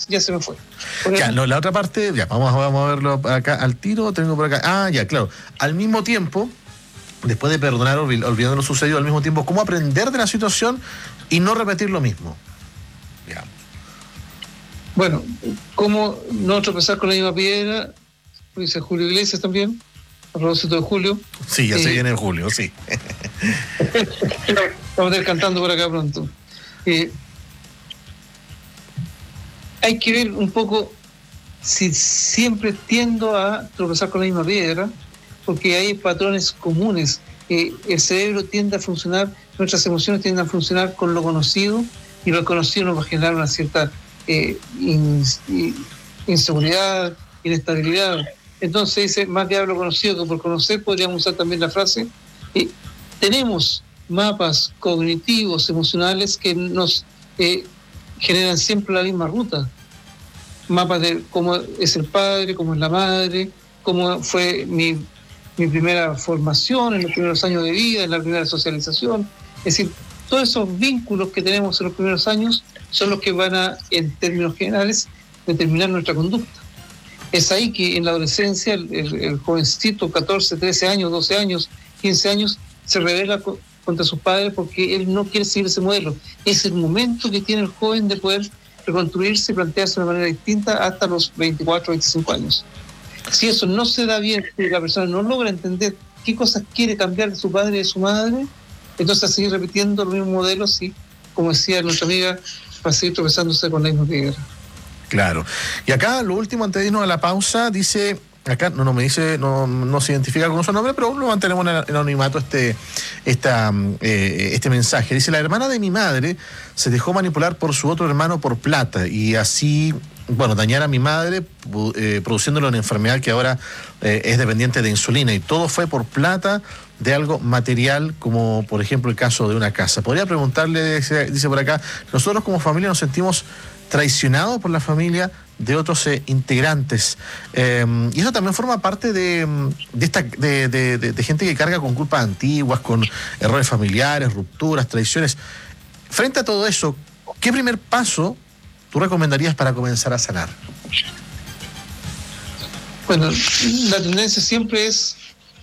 ya se me fue. Ya, no, la otra parte, ya, vamos a verlo acá al tiro, tengo por acá. Ah, ya, claro. Al mismo tiempo, después de perdonar, olvidando lo sucedido, al mismo tiempo, cómo aprender de la situación y no repetir lo mismo. Ya. Bueno, cómo no tropezar con la misma piedra, dice Julio Iglesias también, a propósito de Julio. Sí, ya se viene en julio, sí. Vamos a ir cantando por acá pronto. Hay que ver un poco si siempre tiendo a tropezar con la misma piedra, porque hay patrones comunes. El cerebro tiende a funcionar, nuestras emociones tienden a funcionar con lo conocido, y lo conocido nos va a generar una cierta inseguridad, inestabilidad. Entonces dice, más que hablo conocido que por conocer, podríamos usar también la frase, tenemos mapas cognitivos, emocionales que nos generan siempre la misma ruta. Mapas de cómo es el padre, cómo es la madre, cómo fue mi primera formación en los primeros años de vida, en la primera socialización. Es decir, todos esos vínculos que tenemos en los primeros años son los que van a, en términos generales, determinar nuestra conducta. Es ahí que en la adolescencia el jovencito, 14, 13 años, 12 años, 15 años, se rebela contra sus padres porque él no quiere seguir ese modelo. Es el momento que tiene el joven de poder reconstruirse y plantearse de una manera distinta hasta los 24, 25 años. Si eso no se da bien, si la persona no logra entender qué cosas quiere cambiar de su padre y de su madre, entonces a seguir repitiendo los mismos modelos y, como decía nuestra amiga, va a seguir tropezándose con la misma piedra. Claro. Y acá, lo último, antes de irnos a la pausa, dice... Acá no me dice, no se identifica con su nombre, pero lo mantenemos en anonimato este mensaje. Dice, la hermana de mi madre se dejó manipular por su otro hermano por plata y así, bueno, dañar a mi madre, produciéndole una enfermedad que ahora es dependiente de insulina, y todo fue por plata de algo material, como por ejemplo el caso de una casa. Podría preguntarle, dice por acá, nosotros como familia nos sentimos traicionados por la familia de otros integrantes, y eso también forma parte de gente que carga con culpas antiguas, con errores familiares, rupturas, traiciones. Frente a todo eso, ¿qué primer paso tú recomendarías para comenzar a sanar? Bueno, la tendencia siempre es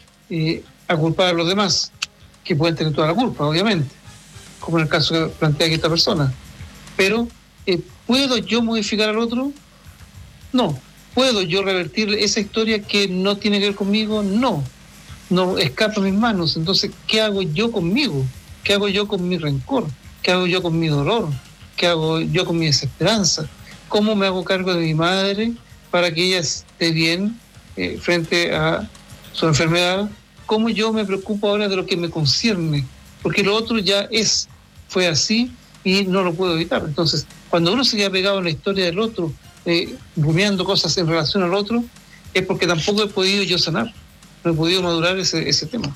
a culpar a los demás, que pueden tener toda la culpa, obviamente, como en el caso que plantea aquí esta persona. Pero, ¿puedo yo modificar al otro? No. ¿Puedo yo revertir esa historia que no tiene que ver conmigo? No escapa a mis manos. Entonces, ¿qué hago yo conmigo? ¿Qué hago yo con mi rencor? ¿Qué hago yo con mi dolor? ¿Qué hago yo con mi desesperanza? ¿Cómo me hago cargo de mi madre para que ella esté bien frente a su enfermedad? ¿Cómo yo me preocupo ahora de lo que me concierne? Porque lo otro ya fue así y no lo puedo evitar. Entonces, cuando uno se queda pegado en la historia del otro, rumiando cosas en relación al otro, es porque tampoco he podido yo sanar, no he podido madurar ese tema.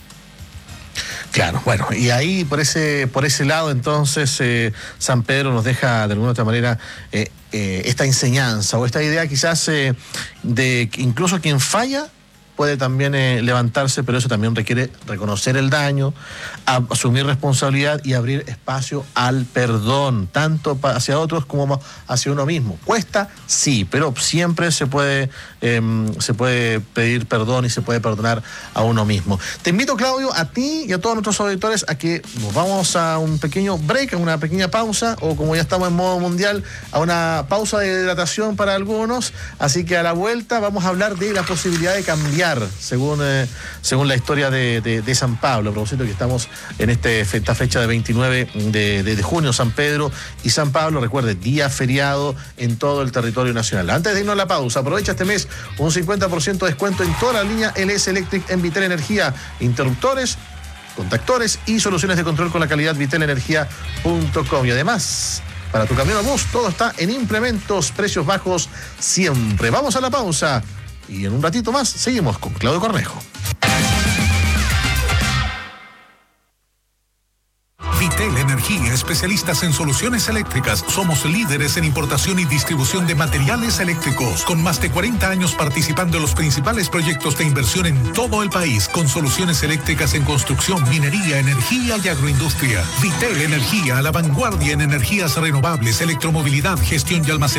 Claro, bueno, y ahí por ese lado entonces San Pedro nos deja de alguna otra manera esta enseñanza o esta idea quizás de que incluso quien falla puede también levantarse, pero eso también requiere reconocer el daño, asumir responsabilidad y abrir espacio al perdón, tanto hacia otros como hacia uno mismo. Cuesta, sí, pero siempre se puede pedir perdón y se puede perdonar a uno mismo. Te invito, Claudio, a ti y a todos nuestros auditores a que nos vamos a un pequeño break, a una pequeña pausa, o como ya estamos en modo mundial, a una pausa de hidratación para algunos. Así que a la vuelta vamos a hablar de la posibilidad de cambiar según la historia de San Pablo, a propósito que estamos en esta fecha de 29 de junio, San Pedro y San Pablo, recuerde, día feriado en todo el territorio nacional. Antes de irnos a la pausa, aprovecha este mes un 50% de descuento en toda la línea LS Electric en Vitel Energía, interruptores, contactores y soluciones de control con la calidad vitelenergia.com. Y además, para tu camión o bus, todo está en implementos, precios bajos siempre. Vamos a la pausa y en un ratito más seguimos con Claudio Cornejo. Vitel Energía, especialistas en soluciones eléctricas. Somos líderes en importación y distribución de materiales eléctricos, con más de 40 años participando en los principales proyectos de inversión en todo el país, con soluciones eléctricas en construcción, minería, energía y agroindustria. Vitel Energía, a la vanguardia en energías renovables, electromovilidad, gestión y almacenamiento